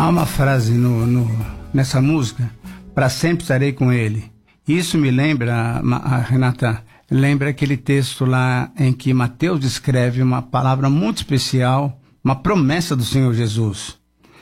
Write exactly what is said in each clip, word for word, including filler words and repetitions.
Há uma frase no, no, nessa música: para sempre estarei com ele. Isso me lembra, a Renata, lembra aquele texto lá em que Mateus descreve uma palavra muito especial, uma promessa do Senhor Jesus.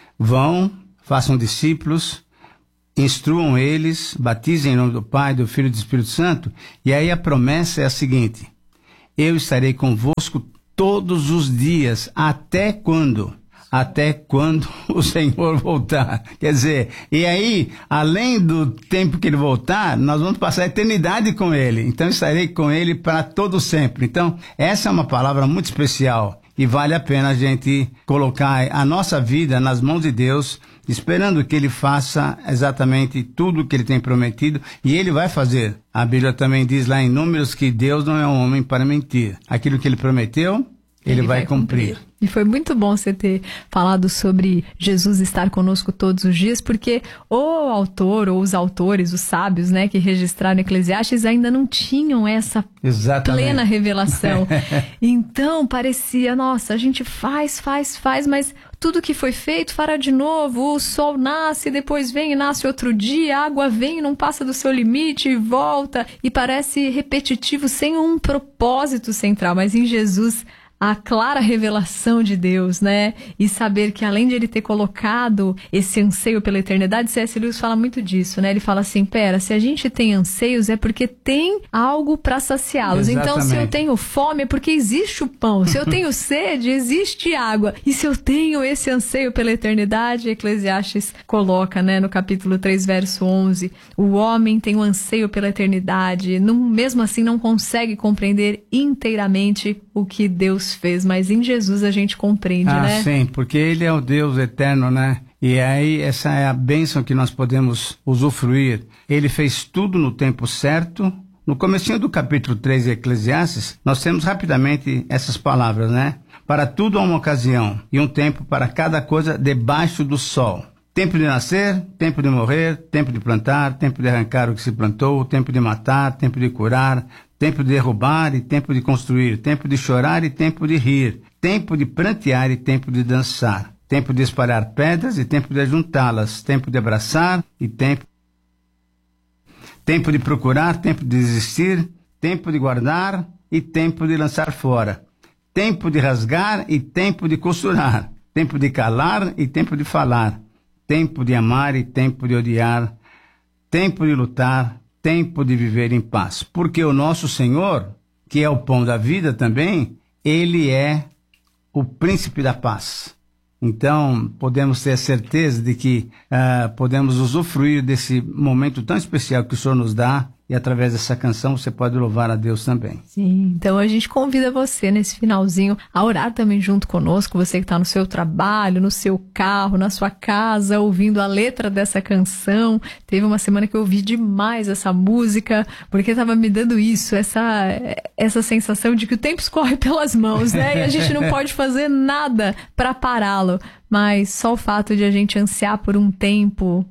Vão, façam discípulos, instruam eles, batizem em nome do Pai, do Filho e do Espírito Santo. E aí a promessa é a seguinte: eu estarei convosco todos os dias, até quando? Até quando o Senhor voltar. Quer dizer, e aí, além do tempo que ele voltar, nós vamos passar a eternidade com ele. Então, estarei com ele para todo sempre. Então, essa é uma palavra muito especial e vale a pena a gente colocar a nossa vida nas mãos de Deus, esperando que ele faça exatamente tudo o que ele tem prometido, e ele vai fazer. A Bíblia também diz lá em Números que Deus não é um homem para mentir. Aquilo que ele prometeu, ele, ele vai, vai cumprir. cumprir. E foi muito bom você ter falado sobre Jesus estar conosco todos os dias, porque o autor ou os autores, os sábios, né, que registraram Eclesiastes ainda não tinham essa Exatamente. plena revelação. Então parecia, nossa, a gente faz, faz, faz, mas tudo que foi feito fará de novo. O sol nasce, depois vem e nasce outro dia, a água vem e não passa do seu limite e volta. E parece repetitivo, sem um propósito central, mas em Jesus a clara revelação de Deus, né? E saber que além de ele ter colocado esse anseio pela eternidade, C S. Lewis fala muito disso, né? Ele fala assim, pera, se a gente tem anseios é porque tem algo para saciá-los. Então, se eu tenho fome é porque existe o pão. Se eu tenho sede, existe água. E se eu tenho esse anseio pela eternidade, Eclesiastes coloca, né? No capítulo três, verso onze, o homem tem um anseio pela eternidade, não, mesmo assim não consegue compreender inteiramente o que Deus fez, mas em Jesus a gente compreende, ah, né? Ah, sim, porque ele é o Deus eterno, né? E aí essa é a bênção que nós podemos usufruir. Ele fez tudo no tempo certo. No comecinho do capítulo três de Eclesiastes, nós temos rapidamente essas palavras, né? Para tudo há uma ocasião e um tempo para cada coisa debaixo do sol. Tempo de nascer, tempo de morrer, tempo de plantar, tempo de arrancar o que se plantou, tempo de matar, tempo de curar, tempo de derrubar e tempo de construir, tempo de chorar e tempo de rir, tempo de prantear e tempo de dançar, tempo de espalhar pedras e tempo de ajuntá-las, tempo de abraçar e tempo, tempo de procurar, tempo de desistir, tempo de guardar e tempo de lançar fora, tempo de rasgar e tempo de costurar, tempo de calar e tempo de falar, tempo de amar e tempo de odiar, tempo de lutar, tempo de viver em paz. Porque o nosso Senhor, que é o pão da vida também, ele é o príncipe da paz. Então, podemos ter a certeza de que uh, podemos usufruir desse momento tão especial que o Senhor nos dá, e através dessa canção você pode louvar a Deus também. Sim, então a gente convida você nesse finalzinho a orar também junto conosco, você que está no seu trabalho, no seu carro, na sua casa, ouvindo a letra dessa canção. Teve uma semana que eu ouvi demais essa música, porque estava me dando isso, essa, essa sensação de que o tempo escorre pelas mãos, né? E a gente não pode fazer nada para pará-lo, mas só o fato de a gente ansiar por um tempo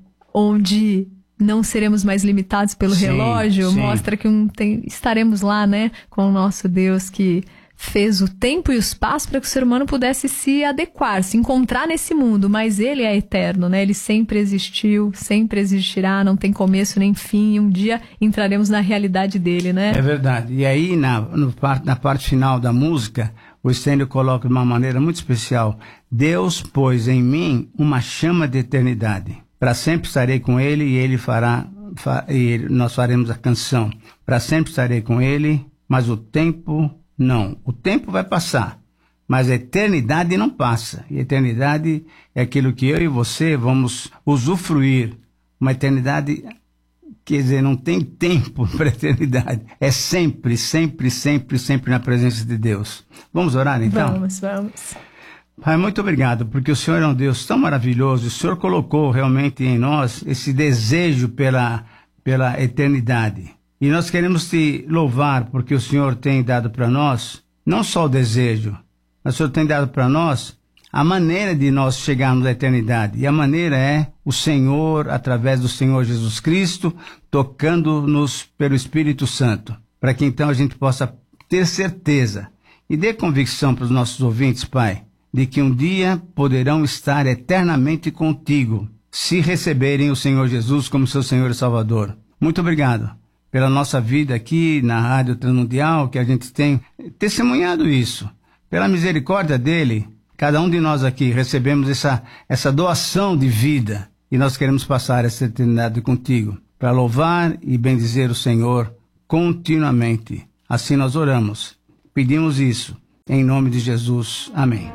onde não seremos mais limitados pelo sim, relógio, sim. mostra que um tem, estaremos lá, né, com o nosso Deus que fez o tempo e o espaço para que o ser humano pudesse se adequar, se encontrar nesse mundo, mas ele é eterno, né, ele sempre existiu, sempre existirá, não tem começo nem fim, e um dia entraremos na realidade dele, né? É verdade, e aí na, no, na parte final da música, o Stênio coloca de uma maneira muito especial: Deus pôs em mim uma chama de eternidade. Para sempre estarei com ele e ele fará, fa, e nós faremos a canção. Para sempre estarei com ele, mas o tempo não. O tempo vai passar, mas a eternidade não passa. E a eternidade é aquilo que eu e você vamos usufruir. Uma eternidade, quer dizer, não tem tempo para a eternidade. É sempre, sempre, sempre, sempre na presença de Deus. Vamos orar então? Vamos, vamos. Pai, muito obrigado, porque o Senhor é um Deus tão maravilhoso. O Senhor colocou realmente em nós esse desejo pela, pela eternidade. E nós queremos te louvar, porque o Senhor tem dado para nós, não só o desejo, mas o Senhor tem dado para nós a maneira de nós chegarmos à eternidade. E a maneira é o Senhor, através do Senhor Jesus Cristo, tocando-nos pelo Espírito Santo, para que então a gente possa ter certeza e dê convicção para os nossos ouvintes, Pai, de que um dia poderão estar eternamente contigo, se receberem o Senhor Jesus como seu Senhor e Salvador. Muito obrigado pela nossa vida aqui na Rádio Transmundial, que a gente tem testemunhado isso. Pela misericórdia dele, cada um de nós aqui recebemos essa, essa doação de vida e nós queremos passar essa eternidade contigo para louvar e bendizer o Senhor continuamente. Assim nós oramos. Pedimos isso em nome de Jesus. Amém.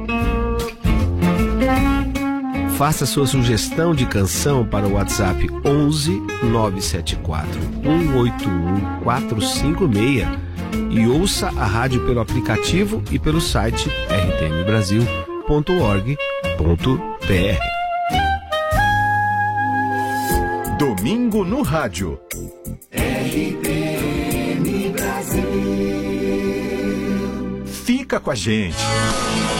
Faça sua sugestão de canção para o WhatsApp onze nove sete quatro, um oito um, quatro cinco seis e ouça a rádio pelo aplicativo e pelo site r t m brasil ponto org ponto b r. Domingo no Rádio. R T M Brasil. Fica com a gente.